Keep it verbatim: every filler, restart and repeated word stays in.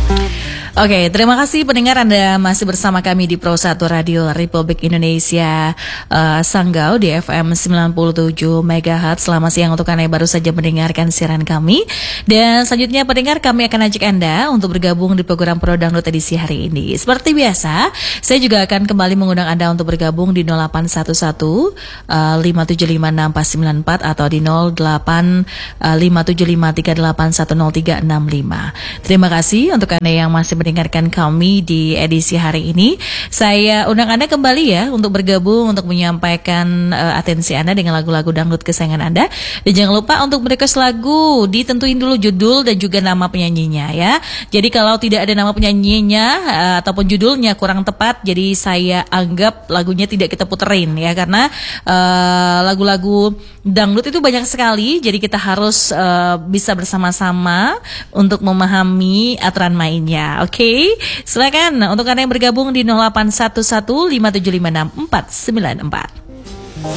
Oke, terima kasih pendengar Anda masih bersama kami di Pro satu Radio Republik Indonesia uh, Sanggau di F M sembilan puluh tujuh megahertz. Selamat siang untuk Anda yang baru saja mendengarkan siaran kami. Dan selanjutnya pendengar, kami akan ajak Anda untuk bergabung di program Pro Dangdut edisi hari ini. Seperti biasa, saya juga akan kembali mengundang Anda untuk bergabung di nol delapan satu satu lima tujuh lima enam empat sembilan empat atau di nol delapan lima tujuh lima tiga delapan satu nol tiga enam lima. Terima kasih untuk Anda yang masih mendengarkan kami di edisi hari ini. Saya undang Anda kembali ya untuk bergabung untuk menyampaikan uh, atensi Anda dengan lagu-lagu dangdut kesayangan Anda. Dan jangan lupa untuk request lagu, ditentuin dulu judul dan juga nama penyanyinya ya. Jadi kalau tidak ada nama penyanyinya uh, ataupun judulnya kurang tepat, jadi saya anggap lagunya tidak kita puterin ya, karena uh, lagu-lagu dangdut itu banyak sekali. Jadi kita harus uh, bisa bersama-sama untuk memahami aturan mainnya. Oke, okay? Silakan untuk Anda yang bergabung di nol delapan satu satu lima tujuh lima enam empat sembilan empat.